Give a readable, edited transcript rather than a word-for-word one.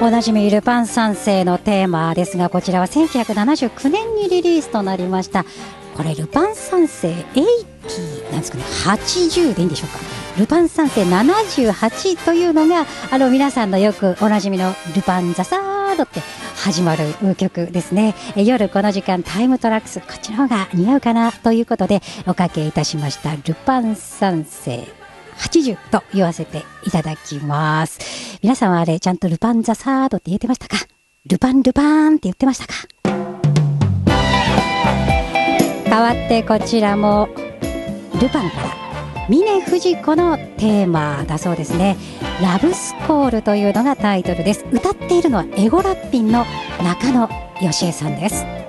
おなじみルパン三世のテーマですが、こちらは1979年にリリースとなりました。これルパン三世80なんですかね、80でいいんでしょうか。ルパン三世78というのが皆さんのよくおなじみのルパンザサードって始まる曲ですね。夜この時間タイムトラックス、こっちの方が似合うかなということでおかけいたしました。ルパン三世80と言わせていただきます。皆さんはあれちゃんとルパンザサードって言ってましたか？ルパンルパンって言ってましたか？変わってこちらもルパンから峰不二子のテーマだそうですね。ラブスコールというのがタイトルです。歌っているのはエゴラッピンの中野芳恵さんです。